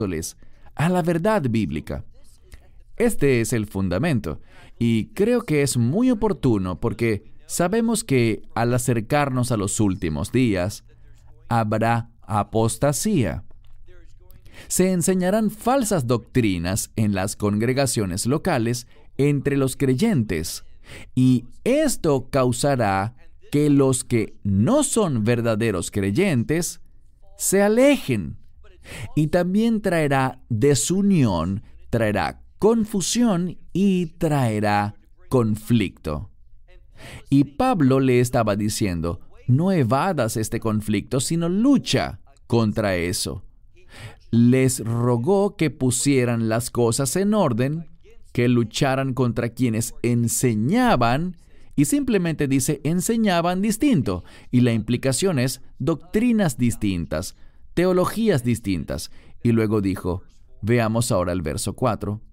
a la verdad bíblica. Este es el fundamento, y creo que es muy oportuno porque sabemos que al acercarnos a los últimos días, habrá apostasía. Se enseñarán falsas doctrinas en las congregaciones locales entre los creyentes, y esto causará que los que no son verdaderos creyentes se alejen. Y también traerá desunión, traerá confusión y traerá conflicto. Y Pablo le estaba diciendo, no evadas este conflicto, sino lucha contra eso. Les rogó que pusieran las cosas en orden, que lucharan contra quienes enseñaban, y simplemente dice enseñaban distinto, y la implicación es doctrinas distintas, teologías distintas. Y luego dijo, veamos ahora el verso 4.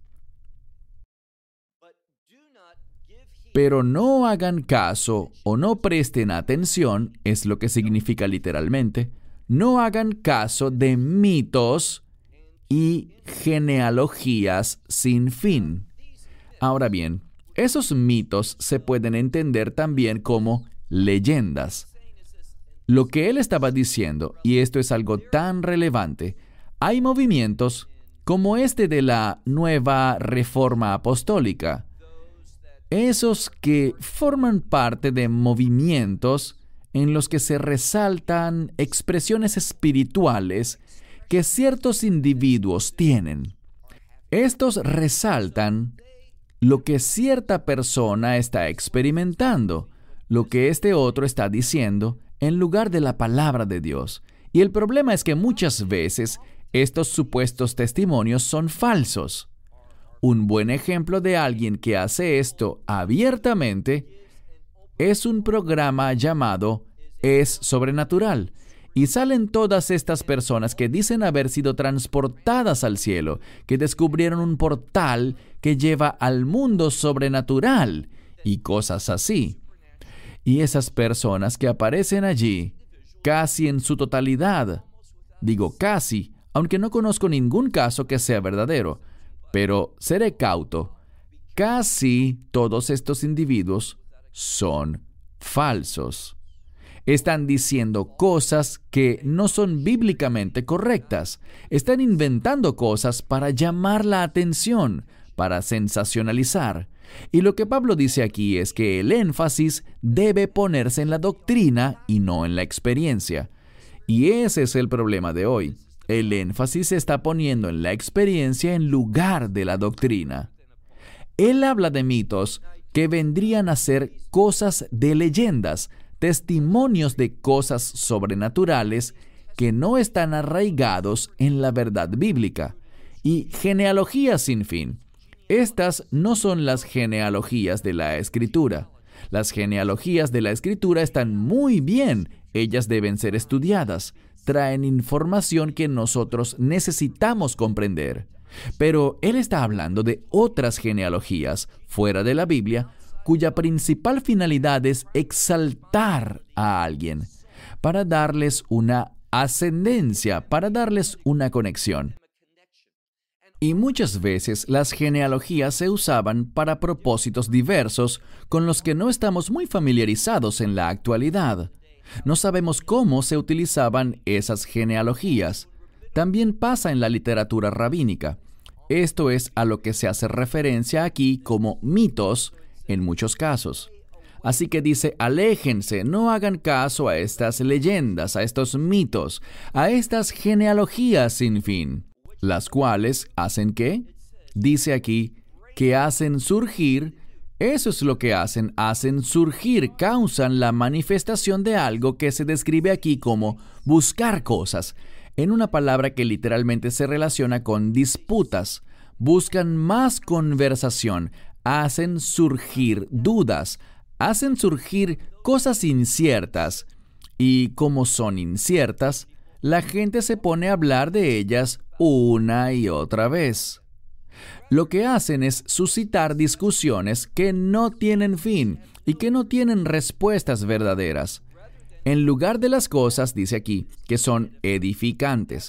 Pero no hagan caso o no presten atención, es lo que significa literalmente, no hagan caso de mitos y genealogías sin fin. Ahora bien, esos mitos se pueden entender también como leyendas. Lo que él estaba diciendo, y esto es algo tan relevante, hay movimientos como este de la Nueva Reforma Apostólica, esos que forman parte de movimientos en los que se resaltan expresiones espirituales que ciertos individuos tienen. Estos resaltan lo que cierta persona está experimentando, lo que este otro está diciendo, en lugar de la palabra de Dios. Y el problema es que muchas veces estos supuestos testimonios son falsos. Un buen ejemplo de alguien que hace esto abiertamente es un programa llamado Es Sobrenatural. Y salen todas estas personas que dicen haber sido transportadas al cielo, que descubrieron un portal que lleva al mundo sobrenatural y cosas así. Y esas personas que aparecen allí, casi en su totalidad, digo casi, aunque no conozco ningún caso que sea verdadero, pero seré cauto, casi todos estos individuos son falsos. Están diciendo cosas que no son bíblicamente correctas. Están inventando cosas para llamar la atención, para sensacionalizar. Y lo que Pablo dice aquí es que el énfasis debe ponerse en la doctrina y no en la experiencia. Y ese es el problema de hoy. El énfasis se está poniendo en la experiencia en lugar de la doctrina. Él habla de mitos que vendrían a ser cosas de leyendas, testimonios de cosas sobrenaturales que no están arraigados en la verdad bíblica. Y genealogías sin fin. Estas no son las genealogías de la Escritura. Las genealogías de la Escritura están muy bien. Ellas deben ser estudiadas. Traen información que nosotros necesitamos comprender. Pero él está hablando de otras genealogías fuera de la Biblia, cuya principal finalidad es exaltar a alguien, para darles una ascendencia, para darles una conexión. Y muchas veces las genealogías se usaban para propósitos diversos con los que no estamos muy familiarizados en la actualidad. No sabemos cómo se utilizaban esas genealogías. También pasa en la literatura rabínica. Esto es a lo que se hace referencia aquí como mitos en muchos casos. Así que dice, aléjense, no hagan caso a estas leyendas, a estos mitos, a estas genealogías sin fin, las cuales hacen ¿qué? Dice aquí que hacen surgir. Eso es lo que hacen surgir, causan la manifestación de algo que se describe aquí como buscar cosas, en una palabra que literalmente se relaciona con disputas. Buscan más conversación, hacen surgir dudas, hacen surgir cosas inciertas, y como son inciertas, la gente se pone a hablar de ellas una y otra vez. Lo que hacen es suscitar discusiones que no tienen fin y que no tienen respuestas verdaderas. En lugar de las cosas, dice aquí, que son edificantes.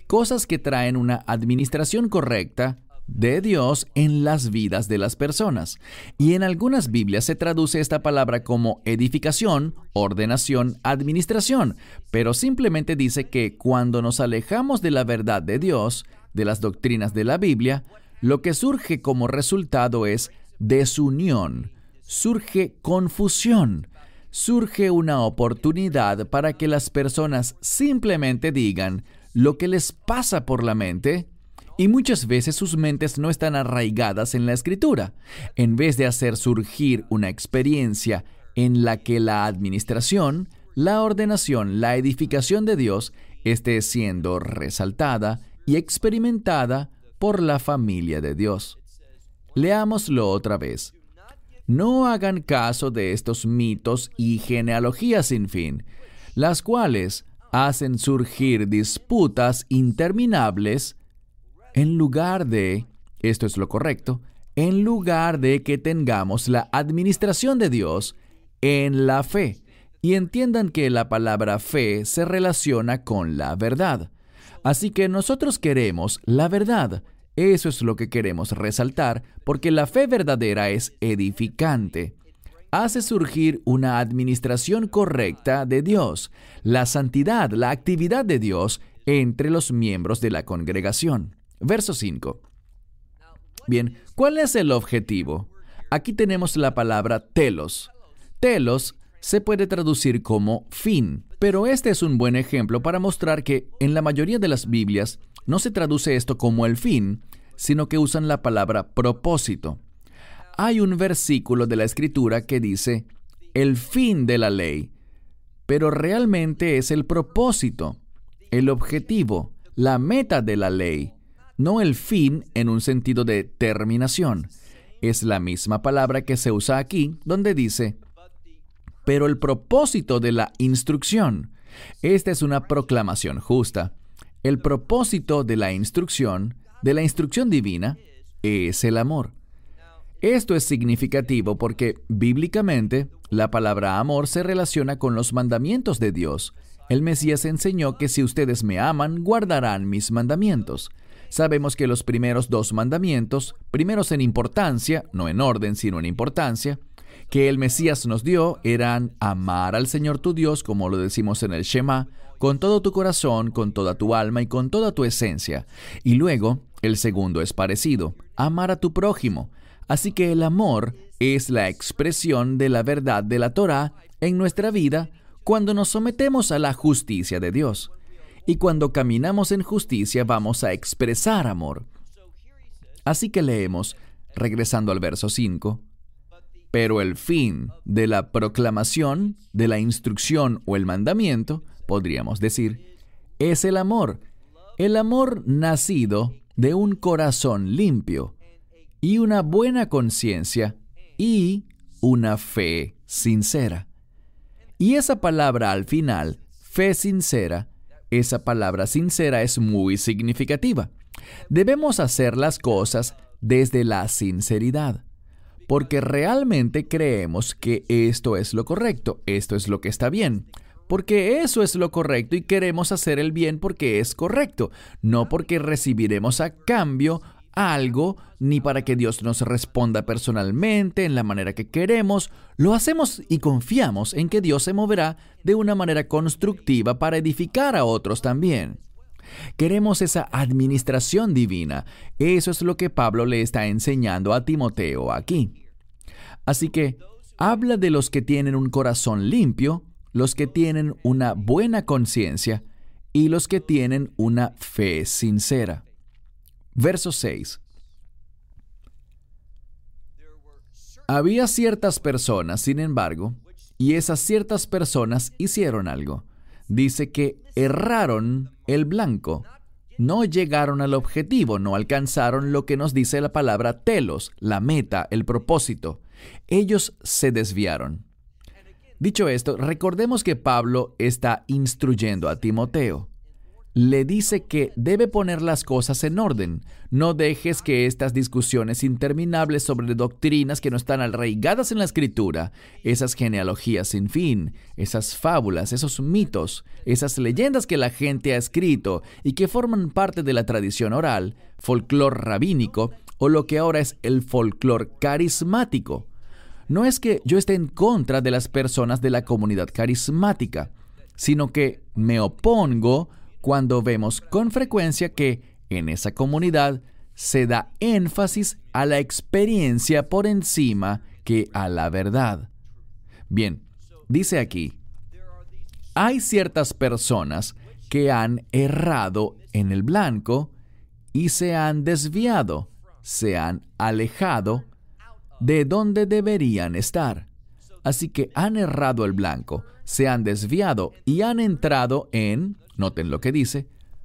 cosas que traen una administración correcta de Dios en las vidas de las personas. Y en algunas Biblias se traduce esta palabra como edificación, ordenación, administración, pero simplemente dice que cuando nos alejamos de la verdad de Dios, de las doctrinas de la Biblia, lo que surge como resultado es desunión, surge confusión, surge una oportunidad para que las personas simplemente digan lo que les pasa por la mente, y muchas veces sus mentes no están arraigadas en la Escritura. En vez de hacer surgir una experiencia en la que la administración, la ordenación, la edificación de Dios esté siendo resaltada y experimentada por la familia de Dios. Leámoslo otra vez. No hagan caso de estos mitos y genealogías sin fin, las cuales hacen surgir disputas interminables en lugar de, esto es lo correcto, en lugar de que tengamos la administración de Dios en la fe. Y entiendan que la palabra fe se relaciona con la verdad. Así que nosotros queremos la verdad. Eso es lo que queremos resaltar, porque la fe verdadera es edificante. Hace surgir una administración correcta de Dios, la santidad, la actividad de Dios entre los miembros de la congregación. Verso 5. Bien, ¿cuál es el objetivo? Aquí tenemos la palabra telos. Telos se puede traducir como fin, pero este es un buen ejemplo para mostrar que en la mayoría de las Biblias no se traduce esto como el fin, sino que usan la palabra propósito. Hay un versículo de la Escritura que dice el fin de la ley, pero realmente es el propósito, el objetivo, la meta de la ley, no el fin en un sentido de terminación. Es la misma palabra que se usa aquí, donde dice, pero el propósito de la instrucción. Esta es una proclamación justa. El propósito de la instrucción divina, es el amor. Esto es significativo porque, bíblicamente, la palabra amor se relaciona con los mandamientos de Dios. El Mesías enseñó que si ustedes me aman, guardarán mis mandamientos. Sabemos que los primeros 2 mandamientos, primeros en importancia, no en orden, sino en importancia, que el Mesías nos dio eran amar al Señor tu Dios, como lo decimos en el Shema, con todo tu corazón, con toda tu alma y con toda tu esencia. Y luego, el segundo es parecido, amar a tu prójimo. Así que el amor es la expresión de la verdad de la Torá en nuestra vida cuando nos sometemos a la justicia de Dios. Y cuando caminamos en justicia vamos a expresar amor. Así que leemos, regresando al verso 5, pero el fin de la proclamación, de la instrucción o el mandamiento, podríamos decir, es el amor nacido de un corazón limpio y una buena conciencia y una fe sincera. Y esa palabra al final, fe sincera, esa palabra sincera es muy significativa. Debemos hacer las cosas desde la sinceridad, porque realmente creemos que esto es lo correcto, esto es lo que está bien, porque eso es lo correcto y queremos hacer el bien porque es correcto, no porque recibiremos a cambio algo, ni para que Dios nos responda personalmente en la manera que queremos. Lo hacemos y confiamos en que Dios se moverá de una manera constructiva para edificar a otros también. Queremos esa administración divina. Eso es lo que Pablo le está enseñando a Timoteo aquí. Así que habla de los que tienen un corazón limpio, los que tienen una buena conciencia y los que tienen una fe sincera. Verso 6. Había ciertas personas, sin embargo, y esas ciertas personas hicieron algo. Dice que erraron el blanco. No llegaron al objetivo, no alcanzaron lo que nos dice la palabra telos, la meta, el propósito. Ellos se desviaron. Dicho esto, recordemos que Pablo está instruyendo a Timoteo. le dice que debe poner las cosas en orden. No dejes que estas discusiones interminables sobre doctrinas que no están arraigadas en la Escritura, esas genealogías sin fin, esas fábulas, esos mitos, esas leyendas que la gente ha escrito y que forman parte de la tradición oral, folclor rabínico o lo que ahora es el folclor carismático. No es que yo esté en contra de las personas de la comunidad carismática, sino que me opongo cuando vemos con frecuencia que en esa comunidad se da énfasis a la experiencia por encima que a la verdad. Bien, dice aquí, hay ciertas personas que han errado en el blanco y se han desviado, se han alejado de donde deberían estar. Así que han errado el blanco, se han desviado y han entrado en, noten lo que dice,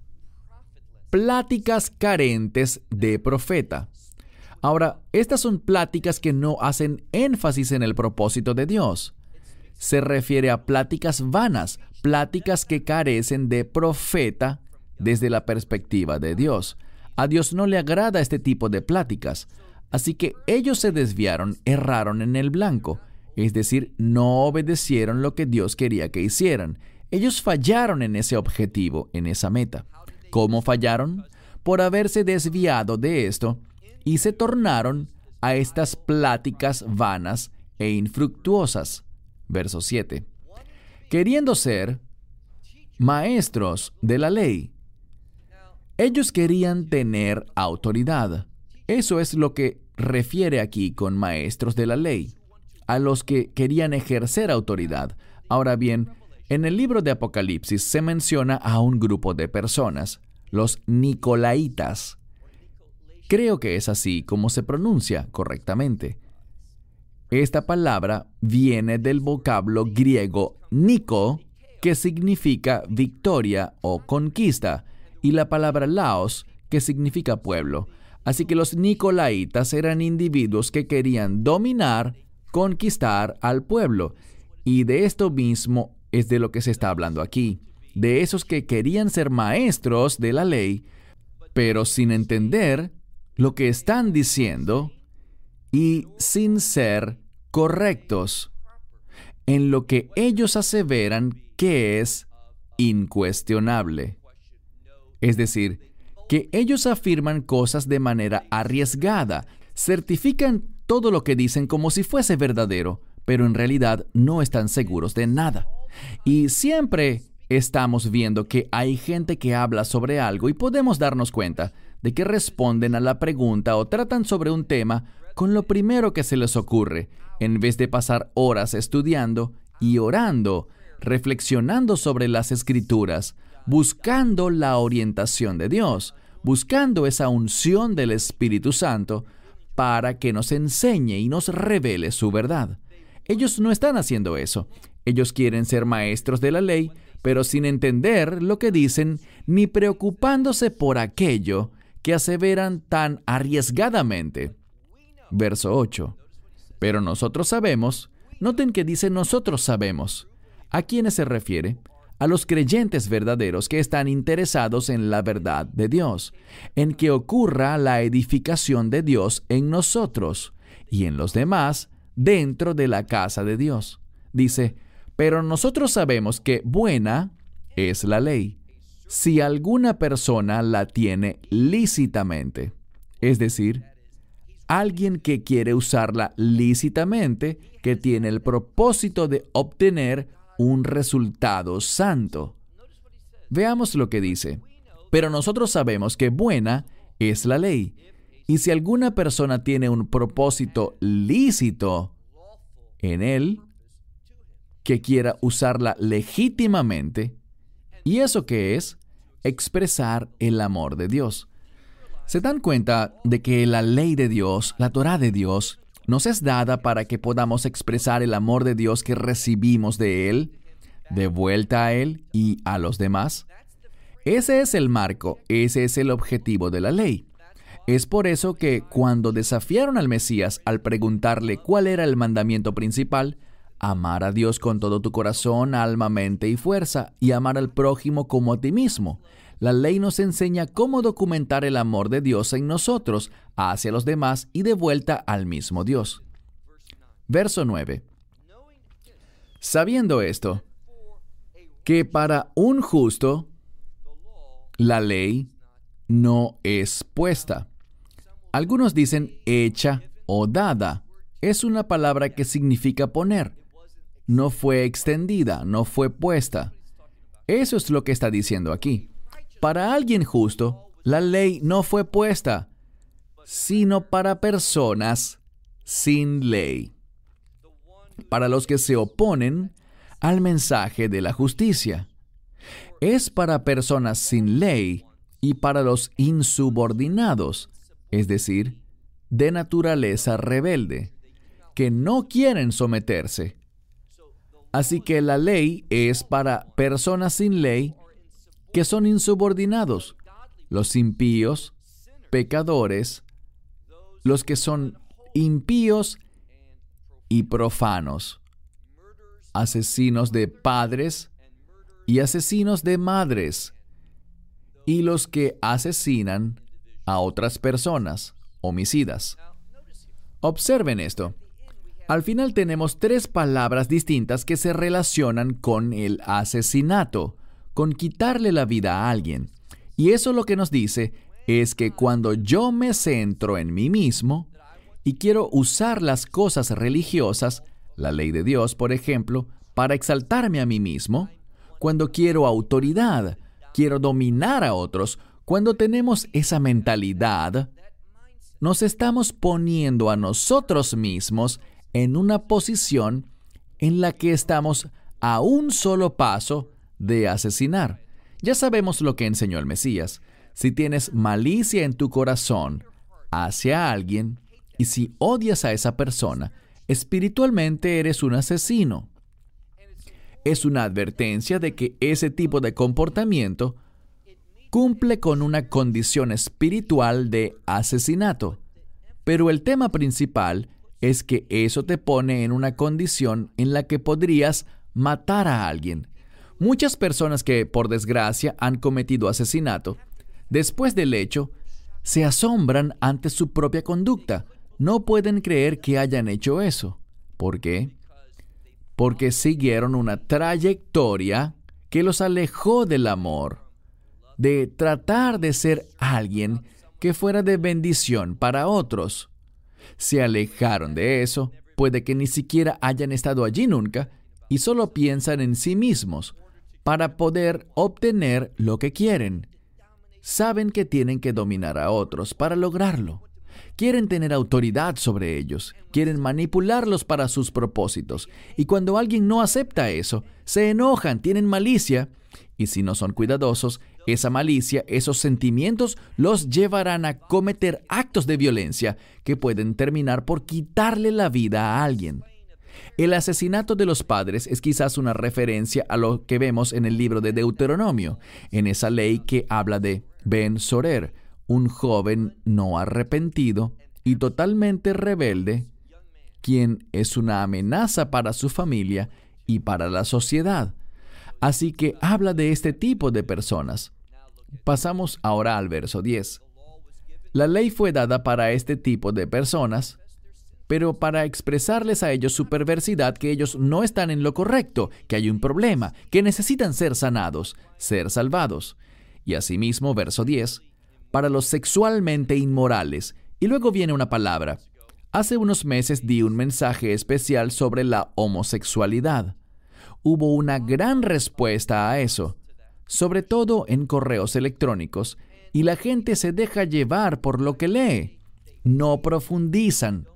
pláticas carentes de profeta. Ahora, estas son pláticas que no hacen énfasis en el propósito de Dios. Se refiere a pláticas vanas, pláticas que carecen de profeta desde la perspectiva de Dios. A Dios no le agrada este tipo de pláticas. Así que ellos se desviaron, erraron en el blanco. Es decir, no obedecieron lo que Dios quería que hicieran. Ellos fallaron en ese objetivo, en esa meta. ¿Cómo fallaron? Por haberse desviado de esto y se tornaron a estas pláticas vanas e infructuosas. Verso 7. Queriendo ser maestros de la ley. Ellos querían tener autoridad. Eso es lo que refiere aquí con maestros de la ley, a los que querían ejercer autoridad. Ahora bien, en el libro de Apocalipsis se menciona a un grupo de personas, los Nicolaitas. Creo que es así como se pronuncia correctamente. Esta palabra viene del vocablo griego Nico, que significa victoria o conquista, y la palabra laos, que significa pueblo. Así que los Nicolaitas eran individuos que querían dominar, conquistar al pueblo. Y de esto mismo es de lo que se está hablando aquí. De esos que querían ser maestros de la ley, pero sin entender lo que están diciendo y sin ser correctos en lo que ellos aseveran que es incuestionable. Es decir, que ellos afirman cosas de manera arriesgada, certifican todo lo que dicen como si fuese verdadero, pero en realidad no están seguros de nada. Y siempre estamos viendo que hay gente que habla sobre algo y podemos darnos cuenta de que responden a la pregunta o tratan sobre un tema con lo primero que se les ocurre, en vez de pasar horas estudiando y orando, reflexionando sobre las Escrituras, buscando la orientación de Dios, buscando esa unción del Espíritu Santo para que nos enseñe y nos revele su verdad. Ellos no están haciendo eso. Ellos quieren ser maestros de la ley, pero sin entender lo que dicen, ni preocupándose por aquello que aseveran tan arriesgadamente. Verso 8. Pero nosotros sabemos, noten que dice nosotros sabemos. ¿A quiénes se refiere? A los creyentes verdaderos que están interesados en la verdad de Dios, en que ocurra la edificación de Dios en nosotros y en los demás dentro de la casa de Dios. Dice, pero nosotros sabemos que buena es la ley, si alguna persona la tiene lícitamente. Es decir, alguien que quiere usarla lícitamente, que tiene el propósito de obtener un resultado santo. Veamos lo que dice. Pero nosotros sabemos que buena es la ley. Y si alguna persona tiene un propósito lícito en él, que quiera usarla legítimamente, ¿y eso qué es? Expresar el amor de Dios. ¿Se dan cuenta de que la ley de Dios, la Torá de Dios, nos es dada para que podamos expresar el amor de Dios que recibimos de Él, de vuelta a Él y a los demás? Ese es el marco, ese es el objetivo de la ley. Es por eso que cuando desafiaron al Mesías al preguntarle cuál era el mandamiento principal, amar a Dios con todo tu corazón, alma, mente y fuerza, y amar al prójimo como a ti mismo, La ley nos enseña cómo documentar el amor de Dios en nosotros, hacia los demás y de vuelta al mismo Dios. Verso 9. Sabiendo esto, que para un justo la ley no es puesta. Algunos dicen hecha o dada. Es una palabra que significa poner. No fue extendida, no fue puesta. Eso es lo que está diciendo aquí. Para alguien justo, la ley no fue puesta, sino para personas sin ley. Para los que se oponen al mensaje de la justicia. Es para personas sin ley y para los insubordinados, es decir, de naturaleza rebelde, que no quieren someterse. Así que la ley es para personas sin ley que son insubordinados, los impíos, pecadores, los que son impíos y profanos, asesinos de padres y asesinos de madres, y los que asesinan a otras personas, homicidas. Observen esto. Al final tenemos 3 palabras distintas que se relacionan con el asesinato, con quitarle la vida a alguien. Y eso lo que nos dice es que cuando yo me centro en mí mismo y quiero usar las cosas religiosas, la ley de Dios, por ejemplo, para exaltarme a mí mismo, cuando quiero autoridad, quiero dominar a otros, cuando tenemos esa mentalidad, nos estamos poniendo a nosotros mismos en una posición en la que estamos a un solo paso de asesinar. Ya sabemos lo que enseñó el Mesías. Si tienes malicia en tu corazón hacia alguien y si odias a esa persona, espiritualmente eres un asesino. Es una advertencia de que ese tipo de comportamiento cumple con una condición espiritual de asesinato. Pero el tema principal es que eso te pone en una condición en la que podrías matar a alguien. Muchas personas que, por desgracia, han cometido asesinato, después del hecho, se asombran ante su propia conducta. No pueden creer que hayan hecho eso. ¿Por qué? Porque siguieron una trayectoria que los alejó del amor, de tratar de ser alguien que fuera de bendición para otros. Se alejaron de eso, puede que ni siquiera hayan estado allí nunca, y solo piensan en sí mismos para poder obtener lo que quieren. Saben que tienen que dominar a otros para lograrlo. Quieren tener autoridad sobre ellos, quieren manipularlos para sus propósitos, y cuando alguien no acepta eso, se enojan, tienen malicia, y si no son cuidadosos, esa malicia, esos sentimientos los llevarán a cometer actos de violencia que pueden terminar por quitarle la vida a alguien. El asesinato de los padres es quizás una referencia a lo que vemos en el libro de Deuteronomio, en esa ley que habla de Ben Sorer, un joven no arrepentido y totalmente rebelde, quien es una amenaza para su familia y para la sociedad. Así que habla de este tipo de personas. Pasamos ahora al verso 10. La ley fue dada para este tipo de personas, pero para expresarles a ellos su perversidad, que ellos no están en lo correcto, que hay un problema, que necesitan ser sanados, ser salvados. Y asimismo, verso 10, para los sexualmente inmorales. Y luego viene una palabra. Hace unos meses di un mensaje especial sobre la homosexualidad. Hubo una gran respuesta a eso, sobre todo en correos electrónicos, y la gente se deja llevar por lo que lee. No profundizan.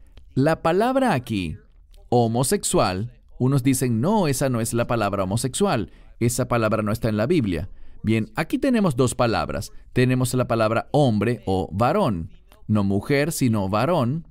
La palabra aquí, homosexual, unos dicen, no, esa no es la palabra homosexual, esa palabra no está en la Biblia. Bien, aquí tenemos 2 palabras. Tenemos la palabra hombre o varón, no mujer, sino varón.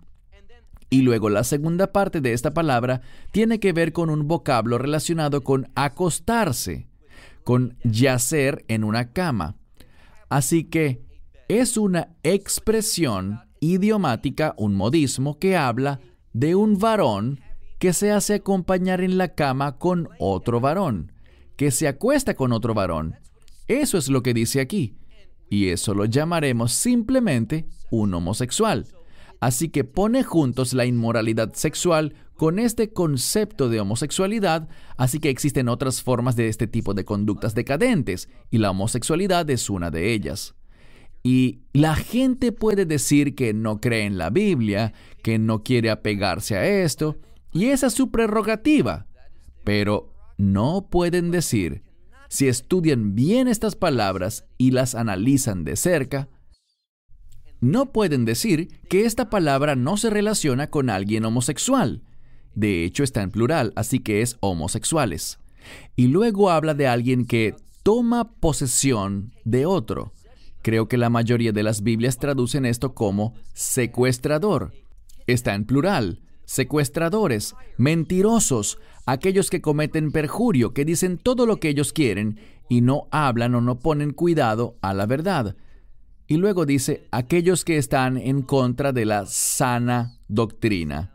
Y luego la segunda parte de esta palabra tiene que ver con un vocablo relacionado con acostarse, con yacer en una cama. Así que es una expresión idiomática, un modismo que habla de un varón que se hace acompañar en la cama con otro varón, que se acuesta con otro varón. Eso es lo que dice aquí. Y eso lo llamaremos simplemente un homosexual. Así que pone juntos la inmoralidad sexual con este concepto de homosexualidad, así que existen otras formas de este tipo de conductas decadentes, y la homosexualidad es una de ellas. Y la gente puede decir que no cree en la Biblia, que no quiere apegarse a esto, y esa es su prerrogativa. Pero no pueden decir, si estudian bien estas palabras y las analizan de cerca, no pueden decir que esta palabra no se relaciona con alguien homosexual. De hecho, está en plural, así que es homosexuales. Y luego habla de alguien que toma posesión de otro. Creo que la mayoría de las Biblias traducen esto como secuestrador. Está en plural. Secuestradores, mentirosos, aquellos que cometen perjurio, que dicen todo lo que ellos quieren y no hablan o no ponen cuidado a la verdad. Y luego dice, aquellos que están en contra de la sana doctrina,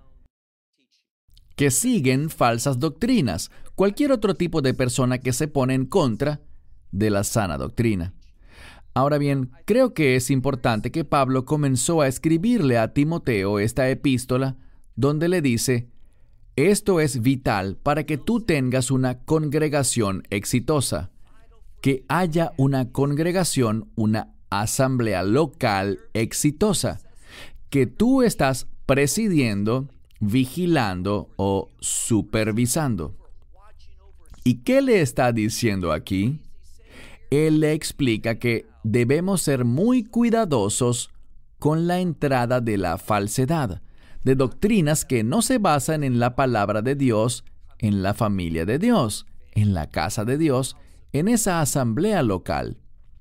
que siguen falsas doctrinas, cualquier otro tipo de persona que se pone en contra de la sana doctrina. Ahora bien, creo que es importante que Pablo comenzó a escribirle a Timoteo esta epístola, donde le dice, esto es vital para que tú tengas una congregación exitosa, que haya una congregación, una asamblea local exitosa, que tú estás presidiendo, vigilando o supervisando. ¿Y qué le está diciendo aquí? Él le explica que debemos ser muy cuidadosos con la entrada de la falsedad, de doctrinas que no se basan en la palabra de Dios, en la familia de Dios, en la casa de Dios, en esa asamblea local.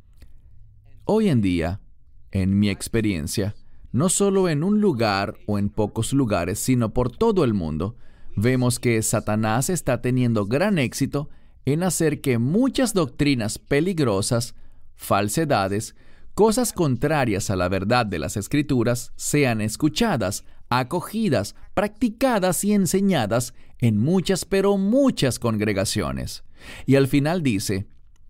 Hoy en día, en mi experiencia, no solo en un lugar o en pocos lugares, sino por todo el mundo, vemos que Satanás está teniendo gran éxito en hacer que muchas doctrinas peligrosas, falsedades, cosas contrarias a la verdad de las Escrituras sean escuchadas, acogidas, practicadas y enseñadas en muchas, pero muchas congregaciones. Y al final dice,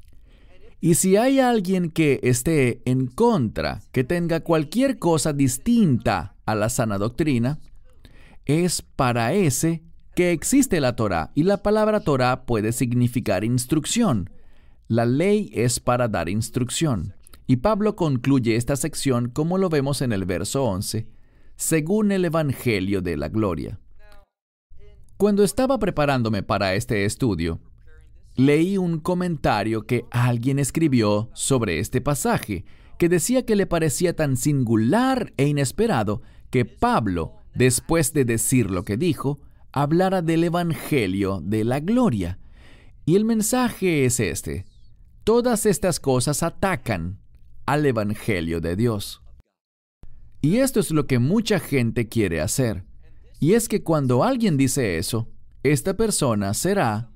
y si hay alguien que esté en contra, que tenga cualquier cosa distinta a la sana doctrina, es para ese que existe la Torá, y la palabra Torá puede significar instrucción. La ley es para dar instrucción. Y Pablo concluye esta sección como lo vemos en el verso 11, según el Evangelio de la Gloria. Cuando estaba preparándome para este estudio, leí un comentario que alguien escribió sobre este pasaje, que decía que le parecía tan singular e inesperado que Pablo, después de decir lo que dijo, hablara del Evangelio de la Gloria. Y el mensaje es este: todas estas cosas atacan al Evangelio de Dios. Y esto es lo que mucha gente quiere hacer. Y es que cuando alguien dice eso, esta persona será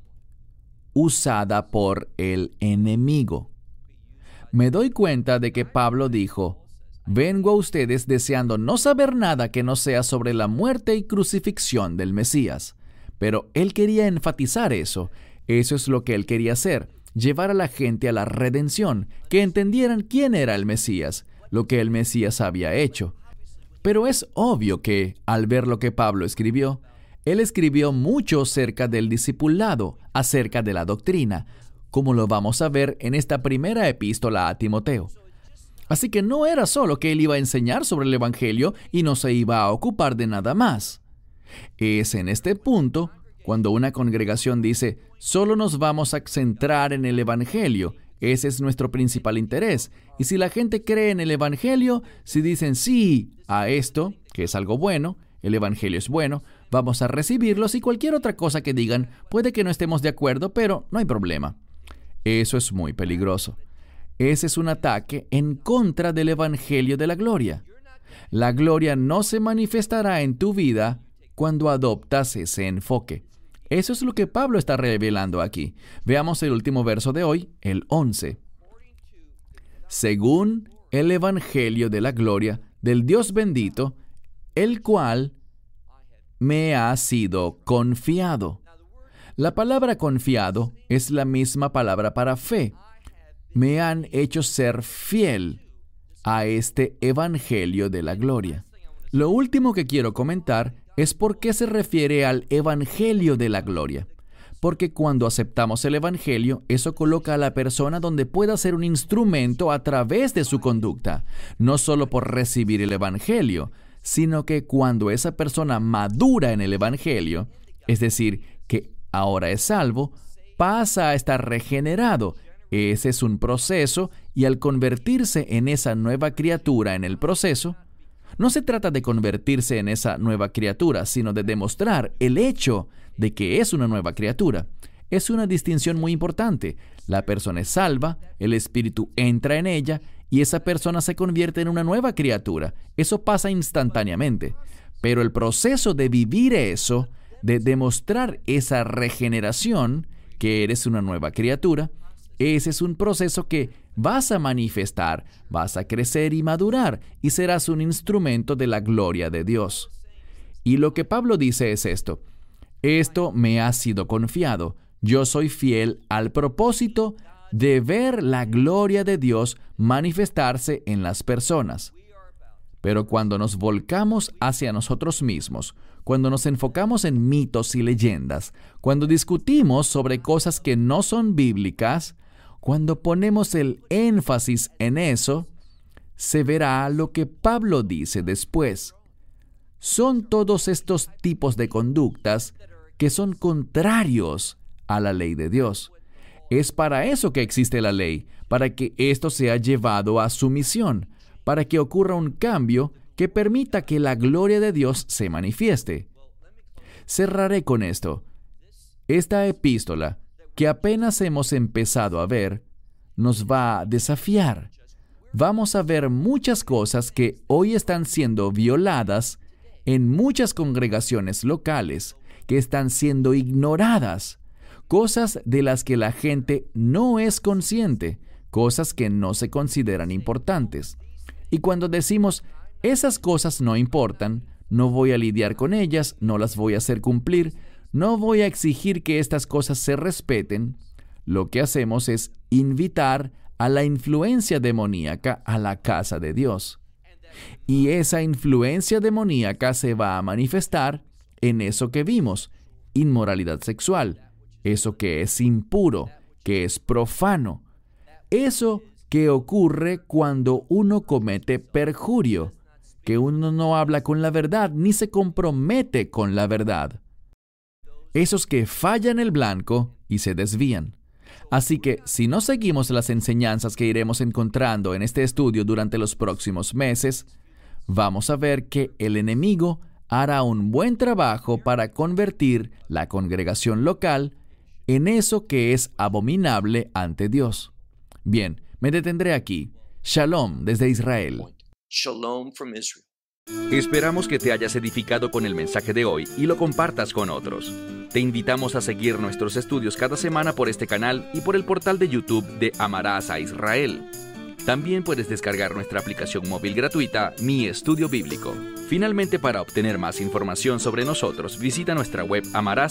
usada por el enemigo. Me doy cuenta de que Pablo dijo, vengo a ustedes deseando no saber nada que no sea sobre la muerte y crucifixión del Mesías. Pero él quería enfatizar eso. Eso es lo que él quería hacer, llevar a la gente a la redención, que entendieran quién era el Mesías, lo que el Mesías había hecho. Pero es obvio que, al ver lo que Pablo escribió, él escribió mucho acerca del discipulado, acerca de la doctrina, como lo vamos a ver en esta primera epístola a Timoteo. Así que no era solo que él iba a enseñar sobre el Evangelio y no se iba a ocupar de nada más. Es en este punto cuando una congregación dice, solo nos vamos a centrar en el Evangelio, ese es nuestro principal interés. Y si la gente cree en el Evangelio, si dicen sí a esto, que es algo bueno, el Evangelio es bueno, vamos a recibirlos, y cualquier otra cosa que digan, puede que no estemos de acuerdo, pero no hay problema. Eso es muy peligroso. Ese es un ataque en contra del Evangelio de la Gloria. La gloria no se manifestará en tu vida cuando adoptas ese enfoque. Eso es lo que Pablo está revelando aquí. Veamos el último verso de hoy, el 11. Según el Evangelio de la Gloria del Dios bendito, el cual me ha sido confiado. La palabra confiado es la misma palabra para fe. me han hecho ser fiel a este Evangelio de la gloria. Lo último que quiero comentar es por qué se refiere al Evangelio de la gloria. Porque cuando aceptamos el Evangelio, eso coloca a la persona donde pueda ser un instrumento a través de su conducta, no solo por recibir el Evangelio, sino que cuando esa persona madura en el Evangelio, es decir, que ahora es salvo, pasa a estar regenerado. Ese es un proceso, y al convertirse en esa nueva criatura en el proceso, no se trata de convertirse en esa nueva criatura, sino de demostrar el hecho de que es una nueva criatura. Es una distinción muy importante. La persona es salva, el Espíritu entra en ella y esa persona se convierte en una nueva criatura. Eso pasa instantáneamente. Pero el proceso de vivir eso, de demostrar esa regeneración, que eres una nueva criatura, ese es un proceso que vas a manifestar, vas a crecer y madurar y serás un instrumento de la gloria de Dios. Y lo que Pablo dice es esto: esto me ha sido confiado. Yo soy fiel al propósito de ver la gloria de Dios manifestarse en las personas. Pero cuando nos volcamos hacia nosotros mismos, cuando nos enfocamos en mitos y leyendas, cuando discutimos sobre cosas que no son bíblicas, cuando ponemos el énfasis en eso, se verá lo que Pablo dice después. Son todos estos tipos de conductas que son contrarios a la ley de Dios. Es para eso que existe la ley, para que esto sea llevado a sumisión, para que ocurra un cambio que permita que la gloria de Dios se manifieste. Cerraré con esto. Esta epístola, que apenas hemos empezado a ver, nos va a desafiar. Vamos a ver muchas cosas que hoy están siendo violadas en muchas congregaciones locales, que están siendo ignoradas, cosas de las que la gente no es consciente, cosas que no se consideran importantes. Y cuando decimos, esas cosas no importan, no voy a lidiar con ellas, no las voy a hacer cumplir, no voy a exigir que estas cosas se respeten, lo que hacemos es invitar a la influencia demoníaca a la casa de Dios. Y esa influencia demoníaca se va a manifestar en eso que vimos: inmoralidad sexual, eso que es impuro, que es profano, eso que ocurre cuando uno comete perjurio, que uno no habla con la verdad ni se compromete con la verdad. Esos que fallan el blanco y se desvían. Así que, si no seguimos las enseñanzas que iremos encontrando en este estudio durante los próximos meses, vamos a ver que el enemigo hará un buen trabajo para convertir la congregación local en eso que es abominable ante Dios. Bien, me detendré aquí. Shalom desde Israel. Shalom from Israel. Esperamos que te hayas edificado con el mensaje de hoy y lo compartas con otros. Te invitamos a seguir nuestros estudios cada semana por este canal y por el portal de YouTube de Amarás a Israel. También puedes descargar nuestra aplicación móvil gratuita, Mi Estudio Bíblico. Finalmente, para obtener más información sobre nosotros, visita nuestra web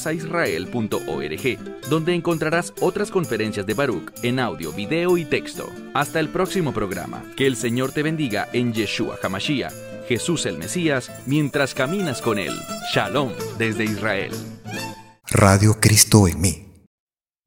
amarasaisrael.org, donde encontrarás otras conferencias de Baruch en audio, video y texto. Hasta el próximo programa. Que el Señor te bendiga en Yeshua HaMashiach, Jesús el Mesías, mientras caminas con Él. Shalom desde Israel. Radio Cristo en mí.